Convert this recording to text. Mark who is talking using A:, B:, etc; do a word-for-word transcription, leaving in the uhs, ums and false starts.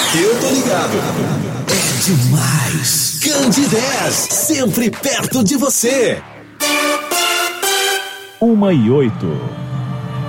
A: Eu tô ligado. É demais. Candidez, sempre perto de você.
B: Uma e oito.